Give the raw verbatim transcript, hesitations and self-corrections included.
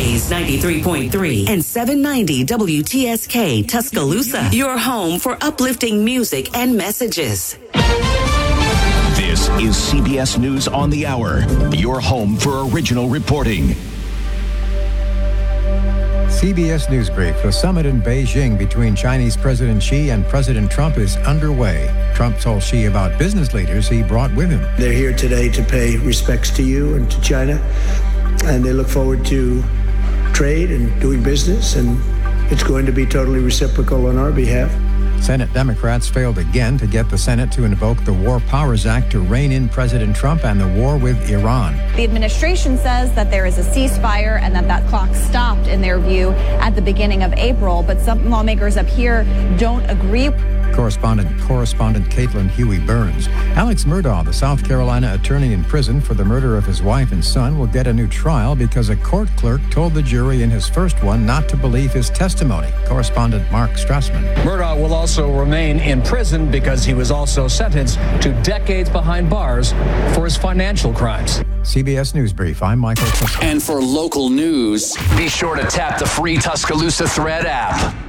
Blaze ninety-three point three and seven ninety W T S K Tuscaloosa, your home for uplifting music and messages. This is C B S News on the Hour, your home for original reporting. C B S News Brief. The summit in Beijing between Chinese President Xi and President Trump is underway. Trump told Xi about business leaders he brought with him. They're here today to pay respects to you and to China, and they look forward to trade and doing business, and it's going to be totally reciprocal on our behalf. Senate Democrats failed again to get the Senate to invoke the War Powers Act to rein in President Trump and the war with Iran. The administration says that there is a ceasefire and that that clock stopped, in their view, at the beginning of April. But some lawmakers up here don't agree. Correspondent correspondent Caitlin Huey Burns. Alex Murdaugh, the South Carolina attorney in prison for the murder of his wife and son, will get a new trial because a court clerk told the jury in his first one not to believe his testimony. Correspondent Mark Strassman. Murdaugh will also remain in prison because he was also sentenced to decades behind bars for his financial crimes. C B S News Brief. I'm Michael Tuscaloosa. And for local news, be sure to tap the free Tuscaloosa Thread app.